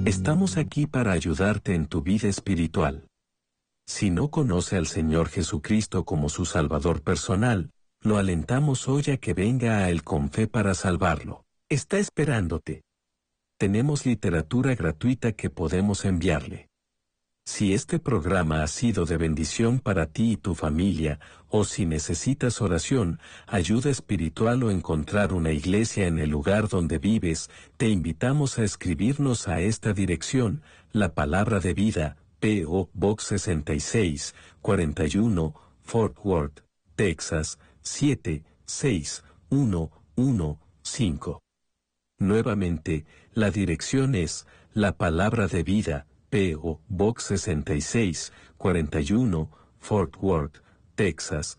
Estamos aquí para ayudarte en tu vida espiritual. Si no conoce al Señor Jesucristo como su Salvador personal, lo alentamos hoy a que venga a Él con fe para salvarlo. Está esperándote. Tenemos literatura gratuita que podemos enviarle. Si este programa ha sido de bendición para ti y tu familia, o si necesitas oración, ayuda espiritual o encontrar una iglesia en el lugar donde vives, te invitamos a escribirnos a esta dirección, La Palabra de Vida, P.O. Box 66, 41, Fort Worth, Texas, 76115. Nuevamente, la dirección es La Palabra de Vida, P.O. Box 66, 41, Fort Worth, Texas,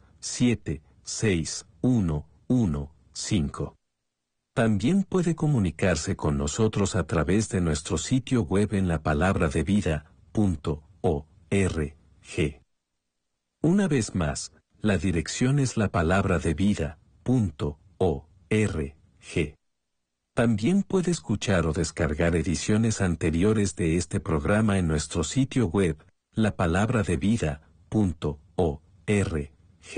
76115. También puede comunicarse con nosotros a través de nuestro sitio web en lapalabraDeVida.org. Una vez más, la dirección es lapalabraDeVida.org. También puede escuchar o descargar ediciones anteriores de este programa en nuestro sitio web, lapalabraDeVida.org.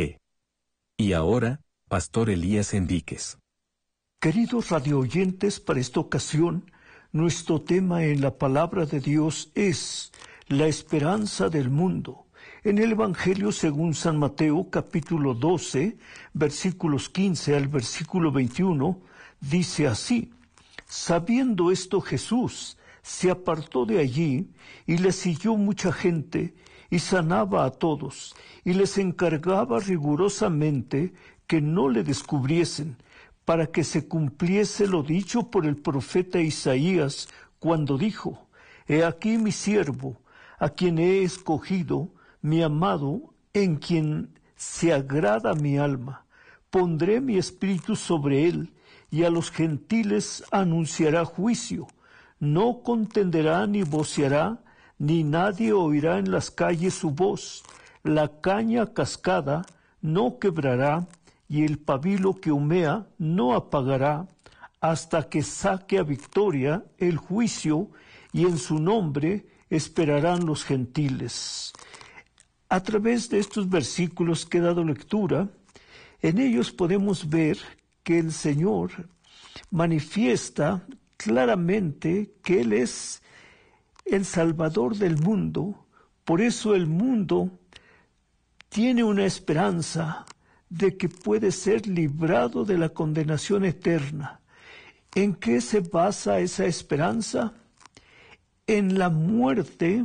Y ahora, Pastor Elías Enríquez. Queridos radioyentes, para esta ocasión, nuestro tema en la Palabra de Dios es la esperanza del mundo. En el Evangelio según San Mateo, capítulo 12, versículos 15 al versículo 21, dice así: Sabiendo esto, Jesús se apartó de allí y le siguió mucha gente y sanaba a todos y les encargaba rigurosamente que no le descubriesen, para que se cumpliese lo dicho por el profeta Isaías cuando dijo: He aquí mi siervo, a quien he escogido, mi amado, en quien se agrada mi alma. Pondré mi espíritu sobre él, y a los gentiles anunciará juicio. No contenderá ni voceará, ni nadie oirá en las calles su voz. La caña cascada no quebrará, y el pabilo que humea no apagará, hasta que saque a victoria el juicio, y en su nombre esperarán los gentiles. A través de estos versículos que he dado lectura, en ellos podemos ver que el Señor manifiesta claramente que Él es el Salvador del mundo. Por eso el mundo tiene una esperanza de que puede ser librado de la condenación eterna. ¿En qué se basa esa esperanza? En la muerte,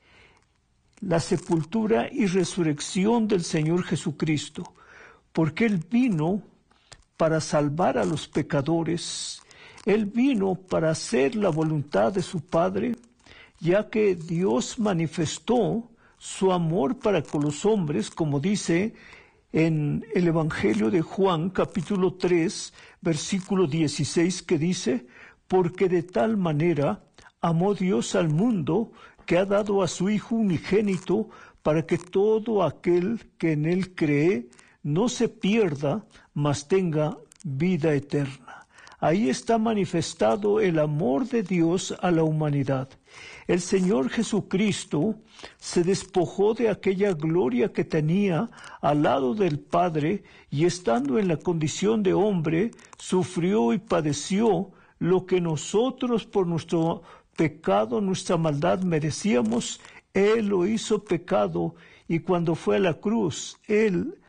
la sepultura y resurrección del Señor Jesucristo, porque Él vino para salvar a los pecadores. Él vino para hacer la voluntad de su Padre, ya que Dios manifestó su amor para con los hombres, como dice en el Evangelio de Juan, capítulo 3, versículo 16, que dice: Porque de tal manera amó Dios al mundo, que ha dado a su Hijo unigénito, para que todo aquel que en Él cree no se pierda, mas tenga vida eterna. Ahí está manifestado el amor de Dios a la humanidad. El Señor Jesucristo se despojó de aquella gloria que tenía al lado del Padre, y estando en la condición de hombre, sufrió y padeció lo que nosotros por nuestro pecado, nuestra maldad merecíamos. Él lo hizo pecado, y cuando fue a la cruz, en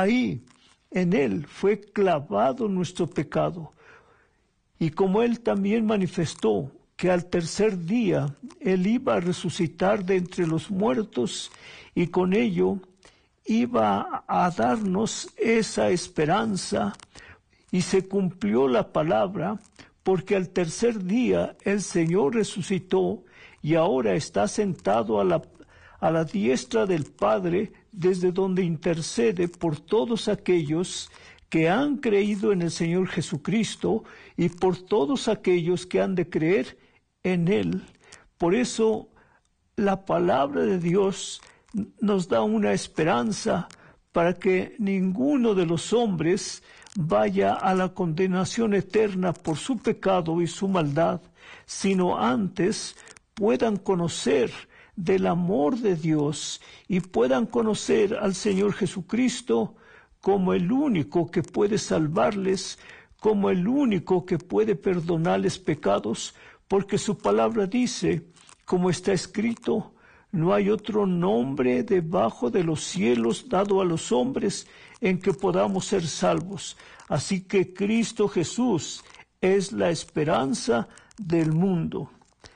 Él fue clavado nuestro pecado. Y como Él también manifestó que al tercer día Él iba a resucitar de entre los muertos, y con ello iba a darnos esa esperanza, y se cumplió la palabra, porque al tercer día el Señor resucitó y ahora está sentado a la diestra del Padre, desde donde intercede por todos aquellos que han creído en el Señor Jesucristo y por todos aquellos que han de creer en Él. Por eso la palabra de Dios nos da una esperanza para que ninguno de los hombres vaya a la condenación eterna por su pecado y su maldad, sino antes puedan conocer del amor de Dios y puedan conocer al Señor Jesucristo como el único que puede salvarles, como el único que puede perdonarles pecados, porque su palabra dice, como está escrito, no hay otro nombre debajo de los cielos dado a los hombres en que podamos ser salvos. Así que Cristo Jesús es la esperanza del mundo.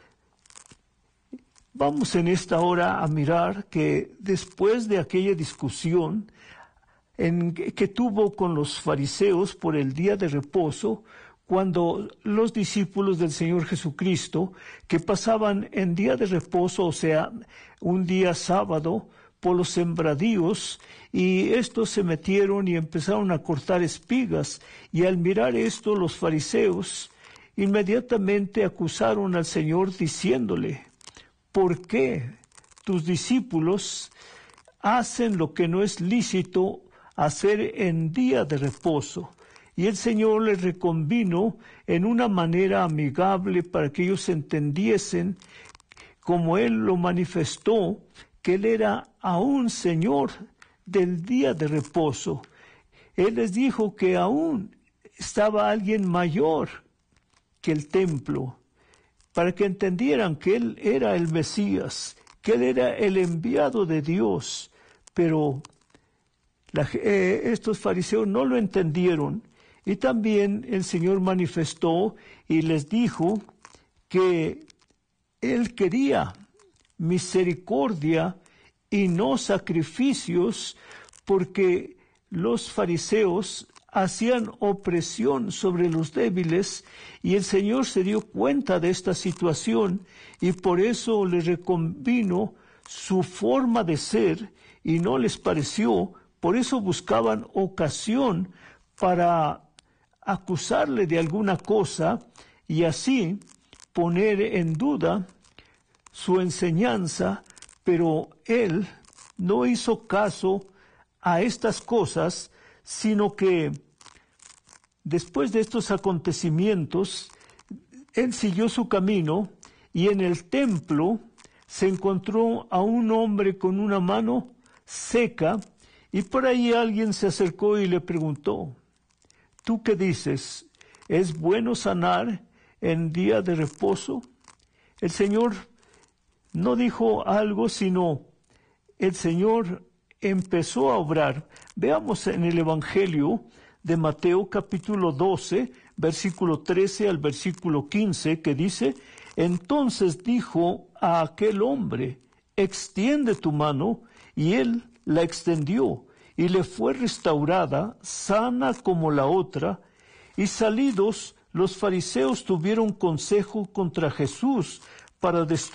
Vamos en esta hora a mirar que después de aquella discusión que tuvo con los fariseos por el día de reposo, cuando los discípulos del Señor Jesucristo, que pasaban en día de reposo, o sea, un día sábado, por los sembradíos, y estos se metieron y empezaron a cortar espigas, y al mirar esto los fariseos inmediatamente acusaron al Señor diciéndole, ¿por qué tus discípulos hacen lo que no es lícito hacer en día de reposo? Y el Señor les reconvino en una manera amigable para que ellos entendiesen, como Él lo manifestó, que Él era aún Señor del día de reposo. Él les dijo que aún estaba alguien mayor que el templo, para que entendieran que Él era el Mesías, que Él era el enviado de Dios. Pero estos fariseos no lo entendieron. Y también el Señor manifestó y les dijo que Él quería misericordia y no sacrificios, porque los fariseos hacían opresión sobre los débiles, y el Señor se dio cuenta de esta situación y por eso les reconvino su forma de ser y no les pareció. Por eso buscaban ocasión para acusarle de alguna cosa y así poner en duda su enseñanza, pero Él no hizo caso a estas cosas, sino que después de estos acontecimientos, Él siguió su camino y en el templo se encontró a un hombre con una mano seca, y por ahí alguien se acercó y le preguntó, ¿tú qué dices? ¿Es bueno sanar en día de reposo? El Señor no dijo algo, sino el Señor empezó a obrar. Veamos en el Evangelio de Mateo capítulo 12, versículo 13 al versículo 15, que dice, entonces dijo a aquel hombre, extiende tu mano, y él la extendió, y le fue restaurada, sana como la otra. Y salidos, los fariseos tuvieron consejo contra Jesús para destruirlo.